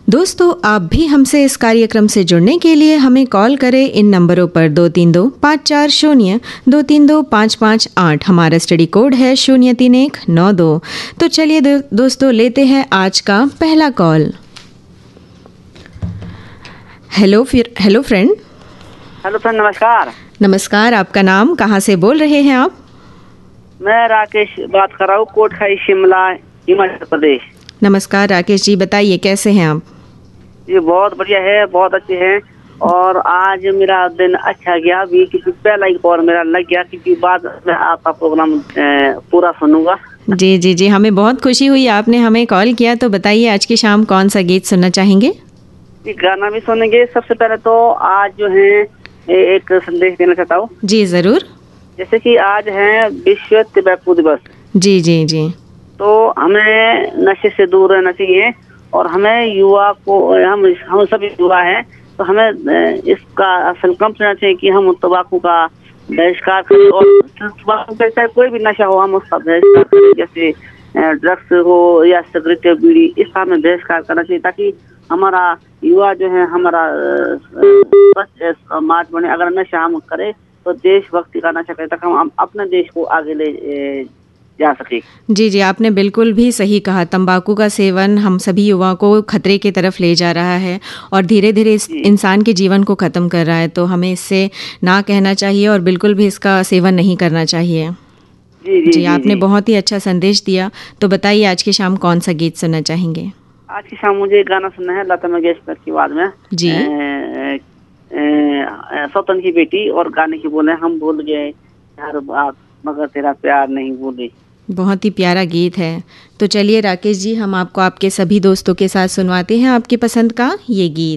दोस्तों, आप भी हमसे इस कार्यक्रम से जुड़ने के लिए हमें कॉल करें इन नंबरों पर 232-540 232-558। हमारा स्टडी कोड है 03192। तो चलिए दोस्तों, लेते हैं आज का पहला call. Hello friend. Hello friend, नमस्कार। नमस्कार, आपका नाम, कहाँ से बोल रहे हैं आप? मैं राकेश बात कर रहा हूँ, कोटखाई, शिमला, हिमाचल प्रदेश। नमस्कार राकेश जी, बताइए कैसे हैं आप? ये बहुत बढ़िया है, बहुत अच्छे हैं। और आज मेरा दिन अच्छा गया भी, क्योंकि पहला ही कॉल मेरा लग गया, क्योंकि बाद में आपका प्रोग्राम पूरा सुनूंगा। जी जी जी, हमें बहुत खुशी हुई आपने हमें कॉल किया। तो बताइए आज की शाम कौन सा गीत सुनना चाहेंगे? गाना भी सुनेंगे। सबसे पहले तो आज जो है एक संदेश देना चाहता हूँ। जी जरूर। जैसे कि आज है विश्व तंबाकू दिवस। जी जी जी। तो हमें नशे से दूर रहना चाहिए, और हमें युवा को, हम सभी युवा हैं, तो हमें इसका संकल्प लेना चाहिए कि हम तंबाकू का बहिष्कार करें। और तंबाकू का चाहे कोई भी नशा हो, हम उसका बहिष्कार करें। जैसे ड्रग्स हो या सिगरेट या बीड़ी, इसका हमें बहिष्कार करना चाहिए, ताकि हमारा युवा जो है, हमारा स्वच्छ समाज बने। अगर नशा हम करें तो देशभक्ति का नशा करें, ताकि हम अपने देश को आगे ले जा सके। जी जी, आपने बिल्कुल भी सही कहा। तंबाकू का सेवन हम सभी युवाओं को खतरे की तरफ ले जा रहा है और धीरे धीरे इस इंसान के जीवन को ख़त्म कर रहा है। तो हमें इससे ना कहना चाहिए और बिल्कुल भी इसका सेवन नहीं करना चाहिए। जी जी, जी आपने बहुत ही अच्छा संदेश दिया। तो बताइए आज की शाम कौन सा गीत सुनना चाहेंगे? आज की शाम मुझे गाना सुनना है लता मंगेशकर की आवाज में। जी। सौतन की बेटी, और गाने की बोले हम भूल गए हर बात मगर तेरा प्यार नहीं भूले। बहुत ही प्यारा गीत है। तो चलिए राकेश जी, हम आपको आपके सभी दोस्तों के साथ सुनवाते हैं आपकी पसंद का ये गीत।